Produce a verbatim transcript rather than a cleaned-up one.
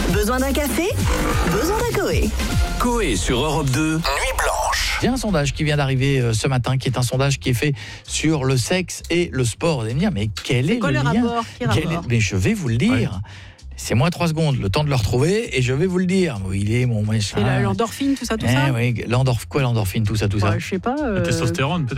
Besoin d'un café? Besoin d'un Coé. Coé sur Europe deux, Nuit Blanche. J'ai un sondage qui vient d'arriver euh, ce matin, qui est un sondage qui est fait sur le sexe et le sport. Vous allez me dire, mais quel est, C'est quoi le le lien rapport Quel Quel rapport est... Mais je vais vous le dire. Ouais. C'est moins trois secondes, le temps de le retrouver, et je vais vous le dire. Où il est, mon machin. Et la- l'endorphine, tout ça, tout eh ça oui, l'endorphine, quoi l'endorphine, tout ça, tout Ouais, ça. Je sais pas. euh, La testostérone, peut-être.